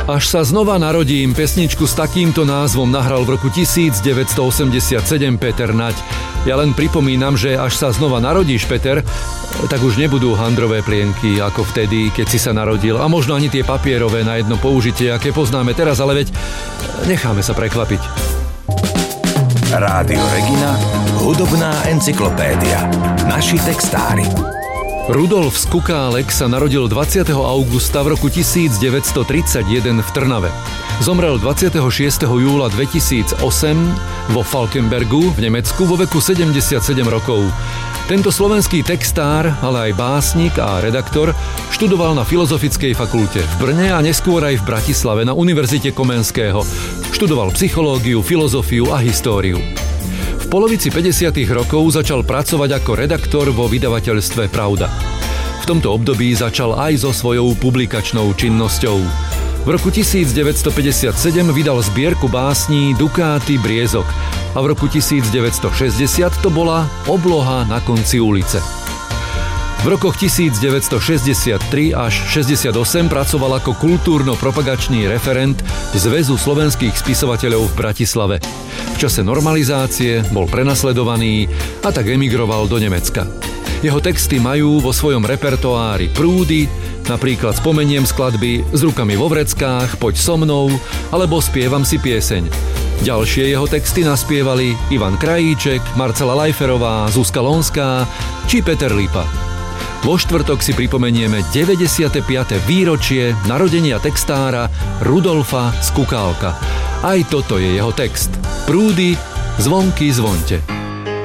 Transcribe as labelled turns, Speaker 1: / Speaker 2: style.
Speaker 1: Až sa znova narodím, pesničku s takýmto názvom nahral v roku 1987 Peter Nať. Ja len pripomínam, že až sa znova narodíš, Peter, tak už nebudú handrové plienky ako vtedy, keď si sa narodil. A možno ani tie papierové na jedno použitie, aké poznáme teraz, ale veď necháme sa prekvapiť.
Speaker 2: Rádio Regina, hudobná encyklopédia. Naši textári.
Speaker 1: Rudolf Skukálek sa narodil 20. augusta v roku 1931 v Trnave. Zomrel 26. júla 2008 vo Falkenbergu v Nemecku vo veku 77 rokov. Tento slovenský textár, ale aj básnik a redaktor študoval na Filozofickej fakulte v Brne a neskôr aj v Bratislave na Univerzite Komenského. Študoval psychológiu, filozofiu a históriu. V polovici 50. rokov začal pracovať ako redaktor vo vydavateľstve Pravda. V tomto období začal aj so svojou publikačnou činnosťou. V roku 1957 vydal zbierku básní Dukáty Briezok a v roku 1960 to bola Obloha na konci ulice. V rokoch 1963 až 68 pracoval ako kultúrno-propagačný referent Zväzu slovenských spisovateľov v Bratislave. V čase normalizácie bol prenasledovaný a tak emigroval do Nemecka. Jeho texty majú vo svojom repertoári prúdy, napríklad spomeniem skladby S rukami vo vreckách, Poď so mnou alebo Spievam si pieseň. Ďalšie jeho texty naspievali Ivan Krajíček, Marcela Lajferová, Zuzka Lonská či Peter Lipa. Vo štvrtok si pripomenieme 95. výročie narodenia textára Rudolfa Skukálka. Aj toto je jeho text. Prúdy, zvonky zvonte.